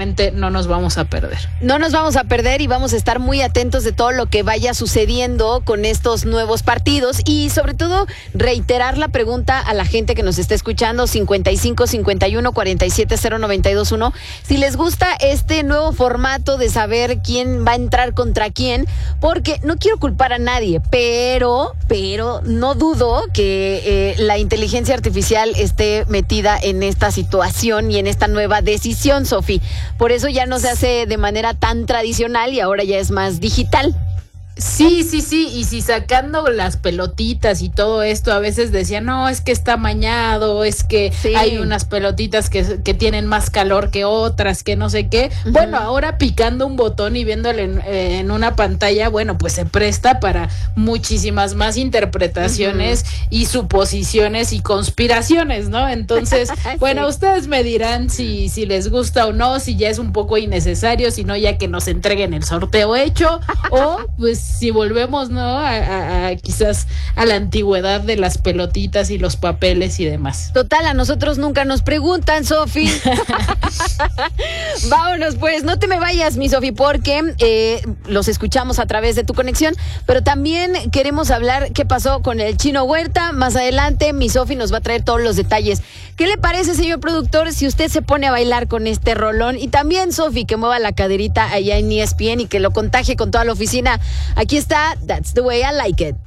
obviamente no nos vamos a perder. No nos vamos a perder y vamos a estar muy atentos de todo lo que vaya sucediendo con estos nuevos partidos y sobre todo reiterar la pregunta a la gente que nos está escuchando 55 51 47 0921 si les gusta este nuevo formato de saber quién va a entrar contra quién, porque no quiero culpar a nadie, pero no dudo que la inteligencia artificial esté metida en esta situación y en esta nueva decisión, Sofi. Por eso ya no se hace de manera tan tradicional y ahora ya es más digital. Sí, y si sacando las pelotitas y todo esto, a veces decían, no, es que está amañado, es que hay unas pelotitas que tienen más calor que otras, que no sé qué. Uh-huh. Bueno, ahora picando un botón y viéndole en una pantalla, bueno, pues se presta para muchísimas más interpretaciones y suposiciones y conspiraciones, ¿no? Entonces, bueno, ustedes me dirán si les gusta o no, si ya es un poco innecesario, si no, ya que nos entreguen el sorteo hecho, o pues si volvemos, ¿no? A quizás a la antigüedad de las pelotitas y los papeles y demás. Total, a nosotros nunca nos preguntan, Sofi. Vámonos, pues, no te me vayas, mi Sofi, porque los escuchamos a través de tu conexión, pero también queremos hablar qué pasó con el Chino Huerta. Más adelante, mi Sofi nos va a traer todos los detalles. ¿Qué le parece, señor productor, si usted se pone a bailar con este rolón? Y también, Sofi, que mueva la caderita allá en ESPN y que lo contagie con toda la oficina. Aquí está That's the Way I Like It.